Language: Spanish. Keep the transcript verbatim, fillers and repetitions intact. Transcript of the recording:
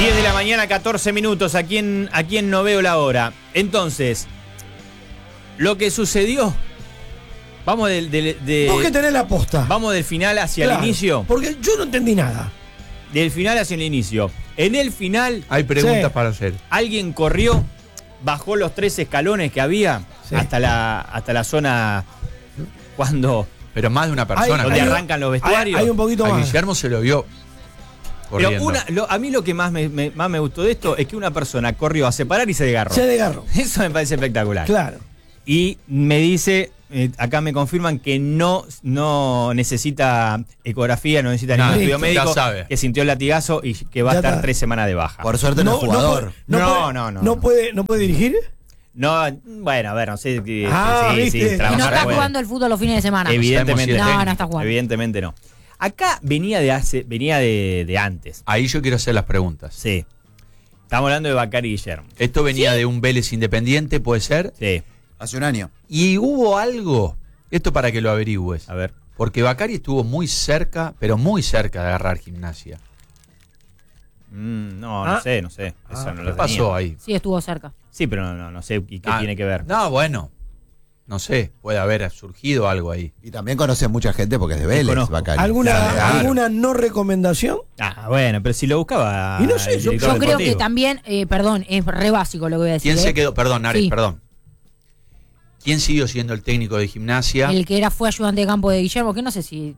diez de la mañana, catorce minutos, aquí en, aquí en No Veo la Hora. Entonces, lo que sucedió, vamos del, del, de, Vos que tenés la posta. Vamos del final hacia Claro, el inicio. Porque yo no entendí nada. Del final hacia el inicio. En el final, Hay preguntas Sí. para hacer. alguien corrió, bajó los tres escalones que había Sí. hasta la hasta la zona cuando Pero más de una persona. Hay- donde hay- arrancan los Hay, vestuarios. hay un poquito A más. Guillermo se lo vio corriendo. Pero una, lo- a mí lo que más me, me- más me gustó de esto es que una persona corrió a separar y se desgarró. Se desgarró. Eso me parece espectacular. Claro. Y me dice, eh, acá me confirman que no, no necesita ecografía, no necesita Nada, ningún estudio listo, médico, ya sabe. que sintió el latigazo y que va a Ya estar está. tres semanas de baja. Por suerte no, es jugador. No, No, puede, no, no, no no. puede, ¿no puede dirigir? No, bueno, a ver, no sé. que- Ah, sí, ¿viste? sí, Y no Y trabajar no está puede. jugando el fútbol los fines de semana. Evidentemente. Sabemos si es No, no está jugando. Evidentemente no. Acá venía de hace, venía de, de antes. Ahí yo quiero hacer las preguntas. Sí. Estamos hablando de Bacari Guillermo. Esto venía de un Vélez Independiente, ¿puede ser? Sí. Hace un año. Y hubo algo, esto para que lo averigües, A ver. porque Bacari estuvo muy cerca, pero muy cerca de agarrar Gimnasia. Mm, no, no Ah. sé, no sé. Eso Ah, no ¿Qué lo pasó tenía. ahí? Sí, estuvo cerca. Sí, pero no, no, no sé y qué Ah, tiene que ver. No, bueno, no sé, puede haber surgido algo ahí. Y también conoce mucha gente porque es de Vélez, Desconozco. Bacari. ¿Alguna, Claro. ¿Alguna no recomendación? Ah, bueno, pero si lo buscaba. Y no sé, el yo- director Yo creo que deportivo. también, eh, perdón, es re básico lo que voy a decir. ¿Quién ¿eh? se quedó? Perdón, Ares, Sí. perdón. ¿Quién siguió siendo el técnico de Gimnasia? El que era fue ayudante de campo de Guillermo, que no sé si